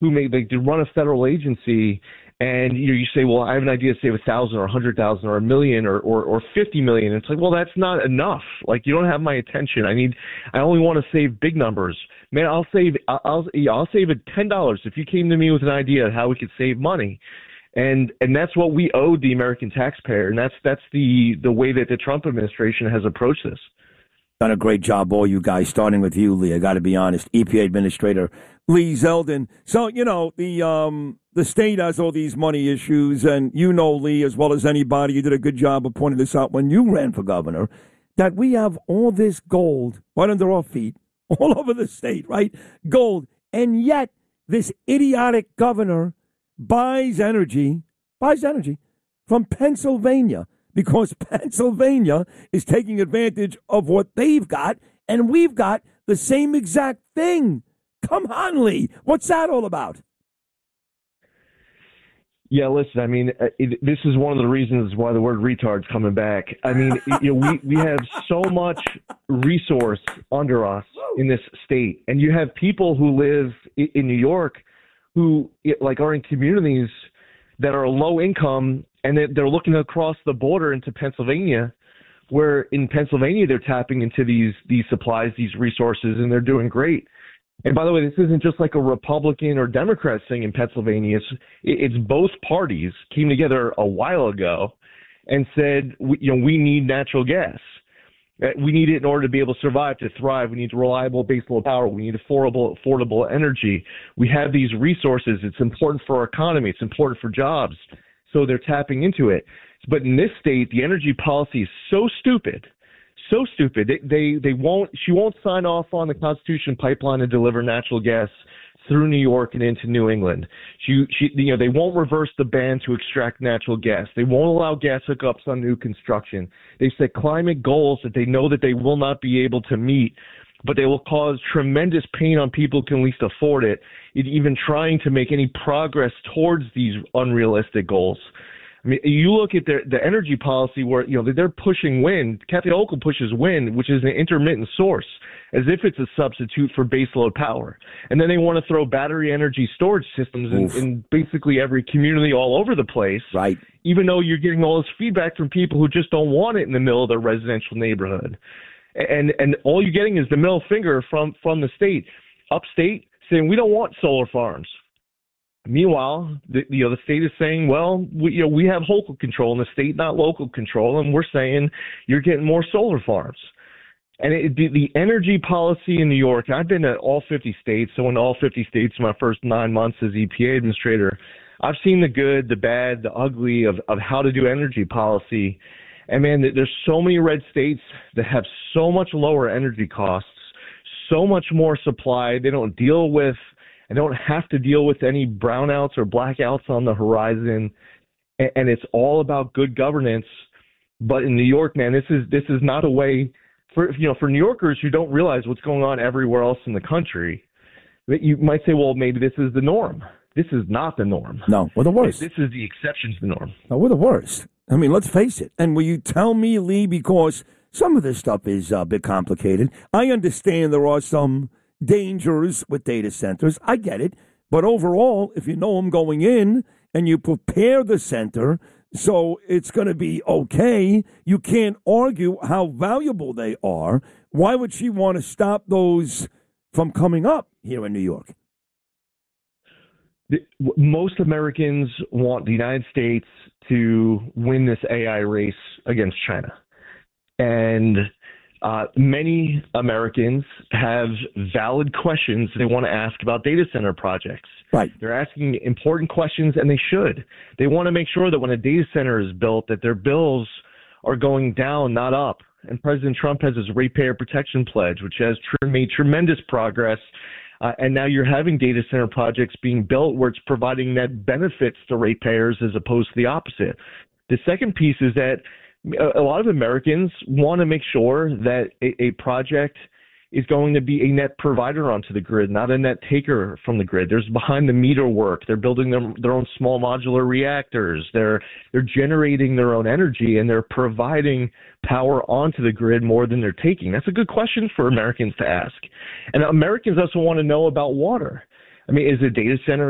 who may they run a federal agency, and you say, well, I have an idea to save 1,000 or 100,000 or a million or 50 million. It's like, well, that's not enough. Like, you don't have my attention. I only want to save big numbers. Man, I'll save it $10 if you came to me with an idea of how we could save money. And that's what we owe the American taxpayer, and that's the way that the Trump administration has approached this. Done a great job, all you guys, starting with you, Lee. I got to be honest, EPA Administrator Lee Zeldin. So, the state has all these money issues, and Lee, as well as anybody, you did a good job of pointing this out when you ran for governor, that we have all this gold right under our feet, all over the state, right? Gold. And yet, this idiotic governor buys energy from Pennsylvania, because Pennsylvania is taking advantage of what they've got, and we've got the same exact thing. Come on, Lee. What's that all about? Yeah, listen, this is one of the reasons why the word retard's coming back. We have so much resource under us in this state, and you have people who live in New York who are in communities that are low income, and they're looking across the border into Pennsylvania, where in Pennsylvania they're tapping into these supplies, these resources, and they're doing great. And by the way, this isn't just like a Republican or Democrat thing in Pennsylvania. It's both parties came together a while ago and said, we need natural gas. We need it in order to be able to survive, to thrive. We need reliable baseload power. We need affordable energy. We have these resources. It's important for our economy. It's important for jobs. So they're tapping into it. But in this state, the energy policy is so stupid. So stupid. She won't sign off on the Constitution pipeline to deliver natural gas through New York and into New England. They won't reverse the ban to extract natural gas. They won't allow gas hookups on new construction. They've set climate goals that they know that they will not be able to meet, but they will cause tremendous pain on people who can least afford it, even trying to make any progress towards these unrealistic goals. You look at the energy policy where, they're pushing wind. Kathy Hochul pushes wind, which is an intermittent source, as if it's a substitute for baseload power. And then they want to throw battery energy storage systems in basically every community all over the place. Right. Even though you're getting all this feedback from people who just don't want it in the middle of their residential neighborhood. And all you're getting is the middle finger from the state. Upstate saying, we don't want solar farms. Meanwhile, the state is saying, well, we have local control in the state, not local control, and we're saying you're getting more solar farms. And the energy policy in New York, I've been to all 50 states, so in all 50 states in my first 9 months as EPA administrator, I've seen the good, the bad, the ugly of how to do energy policy. And, man, there's so many red states that have so much lower energy costs, so much more supply. They don't have to deal with any brownouts or blackouts on the horizon, and it's all about good governance. But in New York, man, this is not a way for New Yorkers who don't realize what's going on everywhere else in the country. That you might say, well, maybe this is the norm. This is not the norm. No, we're the worst. This is the exception to the norm. No, we're the worst. Let's face it. And will you tell me, Lee, because some of this stuff is a bit complicated. I understand there are some dangers with data centers. I get it. But overall, if you know them going in and you prepare the center so it's going to be okay, you can't argue how valuable they are. Why would she want to stop those from coming up here in New York? Most Americans want the United States to win this AI race against China. And many Americans have valid questions they want to ask about data center projects. Right. They're asking important questions, and they should. They want to make sure that when a data center is built, that their bills are going down, not up. And President Trump has his ratepayer protection pledge, which has made tremendous progress. And now you're having data center projects being built where it's providing net benefits to ratepayers as opposed to the opposite. The second piece is that a lot of Americans want to make sure that a project is going to be a net provider onto the grid, not a net taker from the grid. There's behind the meter work. They're building their own small modular reactors. They're generating their own energy, and they're providing power onto the grid more than they're taking. That's a good question for Americans to ask. And Americans also want to know about water. Is a data center